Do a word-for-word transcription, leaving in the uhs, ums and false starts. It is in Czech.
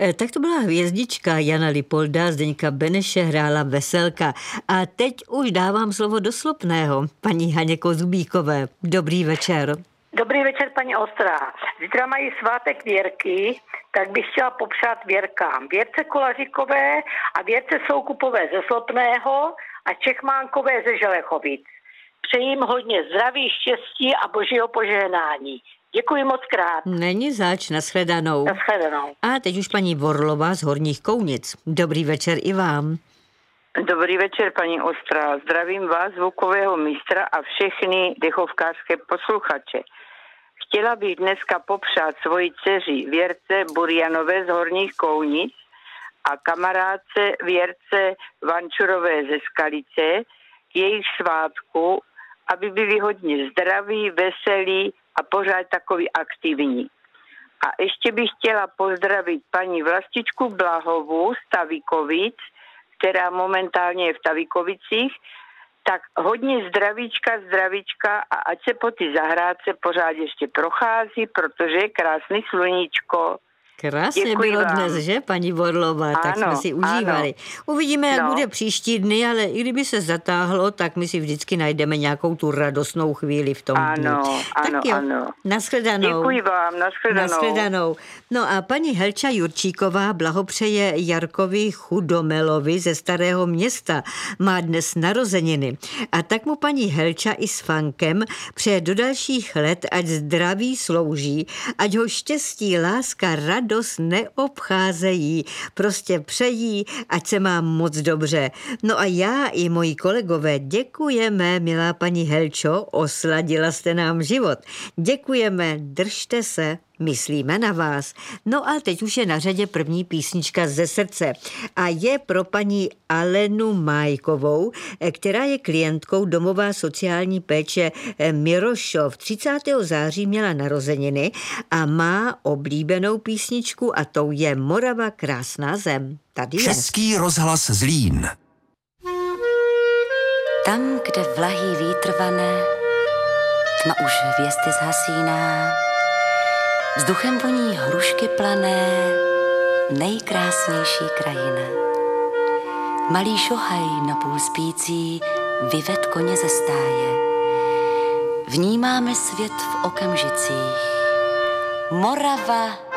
E, tak to byla hvězdička Jana Lipolda, Zdeňka Beneše, hrála Veselka. A teď už dávám slovo do Slopného, paní Haně Kozubíkové. Dobrý večer. Dobrý večer, paní Ostrá. Zítra mají svátek Věrky, tak bych chtěla popřát Věrkám. Věrce Kolaříkové a Věrce Soukupové ze Slopného a Čechmánkové ze Želechovic. Přeji jim hodně zdraví, štěstí a božího požehnání. Děkuji moc krát. Není zač, nashledanou. Nashledanou. A teď už paní Vorlová z Horních Kounic. Dobrý večer i vám. Dobrý večer, paní Ostrá. Zdravím vás, zvukového mistra a všechny dechovkářské posluchače. Chtěla bych dneska popřát svoji dceři Věrce Burjanové z Horních Kounic a kamarádce Věrce Vančurové ze Skalice k jejich svátku, aby byli hodně zdraví, veselí a pořád takový aktivní. A ještě bych chtěla pozdravit paní Vlastičku Blahovou z Tavikovic, která momentálně je v Tavikovicích, tak hodně zdravíčka, zdravíčka a ať se po ty zahrádce pořád ještě prochází, protože je krásný sluníčko. Krásně Děkuji bylo vám. dnes, že, paní Vorlová, ano, tak jsme si užívali. Ano. Uvidíme, jak no. bude příští dny, ale i kdyby se zatáhlo, tak my si vždycky najdeme nějakou tu radostnou chvíli v tom ano, dni. Ano, tak jo, ano. nashledanou. Děkuji vám, nashledanou. Nashledanou. No a paní Helča Jurčíková blahopřeje Jarkovi Chudomelovi ze Starého Města. Má dnes narozeniny. A tak mu paní Helča i s Fankem přeje do dalších let, ať zdraví slouží, ať ho štěstí, láska, radost neobcházejí, prostě přejí, ať se má moc dobře. No a já i moji kolegové děkujeme, milá paní Helčo, osladila jste nám život. Děkujeme, držte se, myslíme na vás. No a teď už je na řadě první písnička ze srdce a je pro paní Alenu Májkovou, která je klientkou domová sociální péče Mirošov. třicátého září měla narozeniny a má oblíbenou písničku a tou je Morava krásná zem. Tady je. Český rozhlas Zlín. Tam, kde vlahý vítr vane, tma už hvězdy zhasíná, vzduchem voní hrušky plané, nejkrásnější krajina. Malý šohaj napůl spící vyved koně ze stáje. Vnímáme svět v okamžicích. Morava